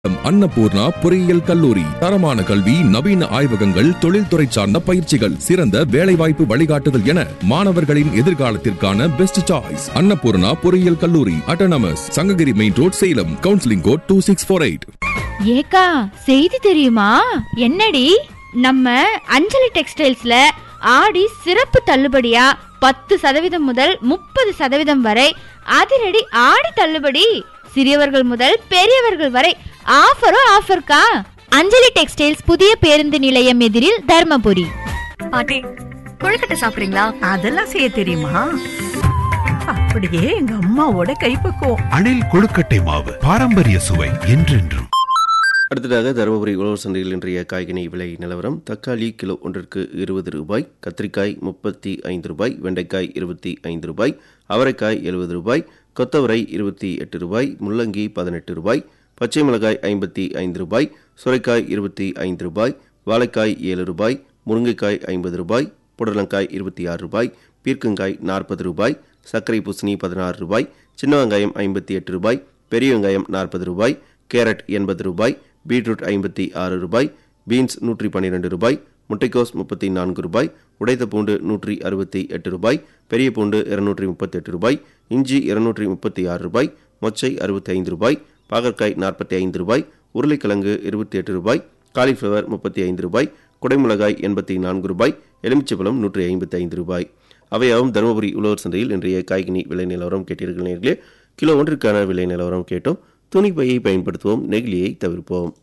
அன்னபூர்ணா பொறியியல் கல்லூரி, தரமான கல்வி, நவீன ஆய்வகங்கள், தொழில்துறை சார்ந்த பயிற்சிகள், சிறந்த வேலைவாய்ப்பு வழிகாட்டுதல் என மாணவர்களின் எதிர்காலத்திற்கான பெஸ்ட் சாய்ஸ் அன்னபூர்ணா பொறியியல் கல்லூரி, autonomous, Sankagiri main road, Salem. Counselling code 2648. ஏக்கா, செய்தி தெரியுமா? என்னடி? நம்ம அஞ்சலி டெக்ஸ்டைல்ஸ்ல ஆடி சிறப்பு தள்ளுபடியா 10% முதல் 30% வரை அதிரடி ஆடி தள்ளுபடி. சிறியவர்கள் முதல் பெரியவர்கள் வரை ஆஃபர்க்கா. அஞ்சலி டெக்ஸ்டைல்ஸ், புதிய பேருந்து நிலையம் எதிரில், தர்மபுரி. பாட்டி, கொழுக்கட்டை சாப்பிடுறீங்களா? அதெல்லாம் செய்ய தெரியுமா? அப்படியே எங்க அம்மாவோட கைப்பக்குவம். அணில் கொழுக்கட்டை மாவு, பாரம்பரிய சுவை என்றென்றும். அடுத்ததாக தருமபுரி உழவர் சந்தையில் இன்றைய காய்கனி விலை நிலவரம். தக்காளி கிலோ ஒன்றிற்கு 20 ரூபாய், கத்திரிக்காய் 35 ரூபாய், வெண்டைக்காய் 25 ரூபாய், அவரைக்காய் 70 ரூபாய், கொத்தவரை 28 ரூபாய், முள்ளங்கி 18 ரூபாய், பச்சை மிளகாய் 55 ரூபாய், சுரைக்காய் 25 ரூபாய், வாழைக்காய் 7 ரூபாய், முருங்கைக்காய் 50 ரூபாய், புடலங்காய் 26 ரூபாய், பீர்க்கங்காய் 40 ரூபாய், சர்க்கரை பூசணி 16 ரூபாய், சின்ன வெங்காயம் 58 ரூபாய், பெரிய வெங்காயம் 40 ரூபாய், கேரட் 80 ரூபாய், பீட்ரூட் 56 ரூபாய், பீன்ஸ் 112 ரூபாய், முட்டைக்கோஸ் 34 ரூபாய், உடைத்த பூண்டு 168 ரூபாய், பெரிய பூண்டு 238 ரூபாய், இஞ்சி 236 ரூபாய், மொச்சை 65 ரூபாய், பாகற்காய் 45 ரூபாய், உருளைக்கிழங்கு 28 ரூபாய், காலிஃப்ளவர் 35 ரூபாய், குடைமிளகாய் 84 ரூபாய், எலுமிச்சைப்பழம் 155 ரூபாய். அவையாவும் தருமபுரி உழவர் சந்தையில் இன்றைய காய்கனி விலை நிலவரம் கேட்டீர்கள் நேயர்களே. கிலோ ஒன்றிற்கான விலை நிலவரம் கேட்டோம். துணிப்பையை பயன்படுத்துவோம், நெகிழியை தவிர்ப்போம்.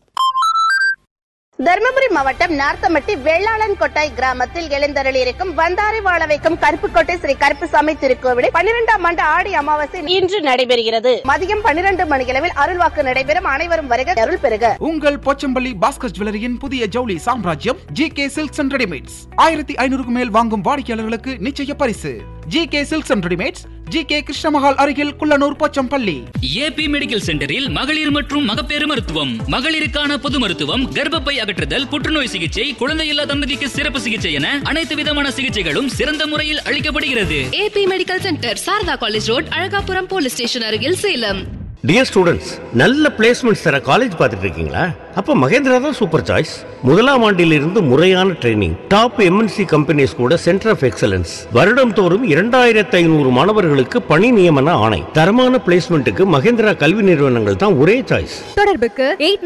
தர்மபுரி மாவட்டம் நார்த்தமட்டி வெள்ளாளன் கொட்டாய் கிராமத்தில் எழுந்தருளி இருக்கும் வந்தாரை வாழ வைக்கும் கருப்புக்கோட்டை ஸ்ரீ கருப்புசாமி திருக்கோவிலில் 12ஆம் ஆண்டு ஆடி அமாவாசை இன்று நடைபெறுகிறது. மதியம் 12 மணியளவில் அருள்வாக்கு நடைபெறும். அனைவரும் வருக, அருள் பெறுக. உங்கள் போச்சம்பள்ளி பாஸ்கர் ஜுவல்லரியின் புதிய ஜவுளி சாம்ராஜ்யம் GK சில்க்ஸ் அண்ட் ரெடிமேட்ஸ். 1500க்கு மேல் வாங்கும் வாடிக்கையாளர்களுக்கு நிச்சய பரிசு. GK silks and readymades, GK Krishna Mahal அருகில், குள்ளனூர், போச்சம்பள்ளி. AP மெடிக்கல் சென்டரில் மகளிர் மற்றும் மகப்பேறு மருத்துவம், மகளிருக்கான பொது மருத்துவம், கர்ப்பப்பை அகற்றுதல், புற்றுநோய் சிகிச்சை, குழந்தையில்லா தம்பதிக்கு சிறப்பு சிகிச்சை என அனைத்து விதமான சிகிச்சைகளும் சிறந்த முறையில் அளிக்கப்படுகிறது. AP medical centre, Saradha college road, Alagapuram police station அருகில், சேலம். டியர் ஸ்டூடெண்ட்ஸ், நல்ல பிளேஸ்மெண்ட்ஸ் தர காலேஜ் பார்த்துட்டு இருக்கீங்களா? அப்ப மகேந்திரா தான் சூப்பர் சாய்ஸ். முதலாம் ஆண்டிலிருந்து முறையான ட்ரைனிங், டாப் MNC கம்பெனிஸ் கூட சென்டர் ஆஃப் எக்ஸலன்ஸ், வருடம் தோறும் 2500 மாணவர்களுக்கு பணி நியமன ஆணை. தரமான பிளேஸ்மெண்ட்டுக்கு மகேந்திரா கல்வி நிறுவனங்கள் தான் ஒரே சாய்ஸ். தொடர்புக்கு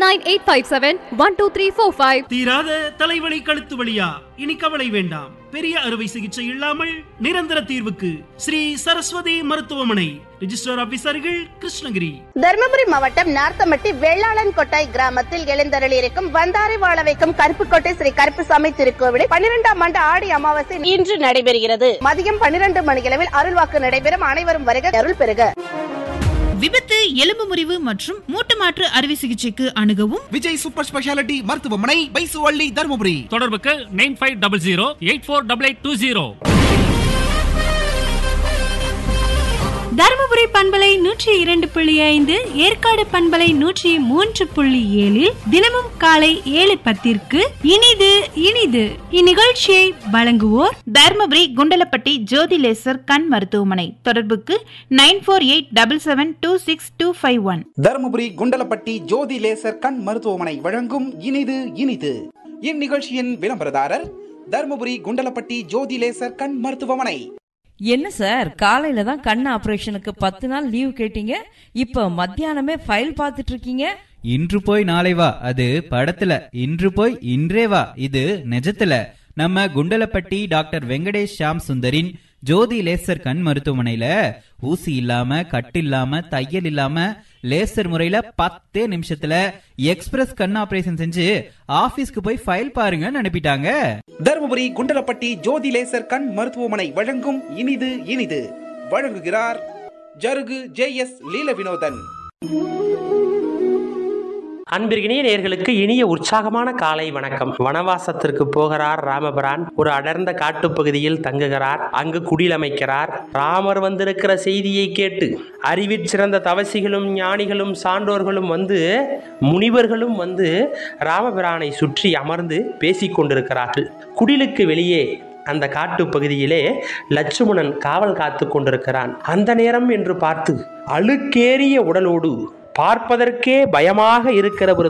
8985712345. தீராத தலைவலி, கழுத்து வலியா? இனி கவலை வேண்டாம். பெரிய அறுவை சிகிச்சை இல்லாமல் நிரந்தர தீர்வுக்கு ஸ்ரீ சரஸ்வதி மருத்துவமனை, ரிஜிஸ்டர் ஆபீசர்கள், கிருஷ்ணகிரி. தர்மபுரி மாவட்டம் நார்த்தமட்டி வெள்ளாளன் கொட்டாய் கிராமத்தில் எழுந்தருளி இருக்கும் வந்தாரை வாழ வைக்கும் கருப்புக்கோட்டை ஸ்ரீ கருப்புசாமி திருக்கோவிலில் 12ஆம் ஆண்டு ஆடி அமாவாசை இன்று நடைபெறுகிறது. மதியம் 12 மணியளவில் அருள்வாக்கு நடைபெறும். அனைவரும் வருக, அருள் பெறுக. விபத்து, எலும்பு முறிவு மற்றும் மூட்டு மாற்று அறுவை சிகிச்சைக்கு அணுகவும் விஜய் சூப்பர் ஸ்பெஷாலிட்டி மருத்துவமனை, பைசுவள்ளி, தர்மபுரி. தொடர்புக்கு 9500848820. தருமபுரி பண்பலை 102.5, ஏற்காடு பண்பலை 103.7 தினமும் காலை 7:10 இனிது இனிது. இந்நிகழ்ச்சியை வழங்குவோர் தர்மபுரி குண்டலப்பட்டி ஜோதி லேசர் கண் மருத்துவமனை. தொடர்புக்கு 9487726251. தர்மபுரி குண்டலப்பட்டி ஜோதி லேசர் கண் மருத்துவமனை வழங்கும் இனிது இனிது. இந்நிகழ்ச்சியின் விளம்பரதாரர் தர்மபுரி குண்டலப்பட்டி ஜோதி லேசர் கண் மருத்துவமனை. என்ன சார், காலையில தான் கண் ஆபரேஷனுக்கு 10 நாள் லீவ் கேட்டீங்க, இப்ப மத்தியானமே ஃபைல் பார்த்துட்டு இருக்கீங்க. இன்று போய் நாளை வா, அது படத்துல. இன்று போய் இன்றே வா, இது நிஜத்துல. நம்ம குண்டலப்பட்டி டாக்டர் வெங்கடேஷ் ஷாம் சுந்தரின் ஜோதி லேசர் கண் மருத்துவமனையில ஊசி இல்லாம, கட்டு இல்லாம, தையல் இல்லாம, லேசர் முறையில 10 நிமிஷத்துல எக்ஸ்பிரஸ் கண் ஆபரேஷன் செஞ்சு ஆபீஸ்க்கு போய் ஃபைல் பாருங்கன்னு அனுப்பிட்டாங்க. தர்மபுரி குண்டலப்பட்டி ஜோதி லேசர் கண் மருத்துவமனை வழங்கும் இனிது இனிது. வழங்குகிறார் ஜருகு JS லீல வினோதன். அன்பிற்கினிய நேயர்களுக்கு இனிய உற்சாகமான காலை வணக்கம். வனவாசத்திற்கு போகிறார் ராமபிரான். ஒரு அடர்ந்த காட்டுப்பகுதியில் தங்குகிறார். அங்கு குடிலமைக்கிறார். ராமர் வந்திருக்கிற செய்தியை கேட்டு அறிவிற் சிறந்த தவசிகளும் ஞானிகளும் சான்றோர்களும் முனிவர்களும் ராமபிரானை சுற்றி அமர்ந்து பேசிக் கொண்டிருக்கிறார்கள். குடிலுக்கு வெளியே அந்த காட்டு பகுதியிலே லட்சுமணன் காவல் காத்து கொண்டிருக்கிறான். அந்த நேரம் என்று பார்த்து அழுக்கேறிய உடலோடு பார்ப்பதற்கே பயமாக இருக்கிற ஒரு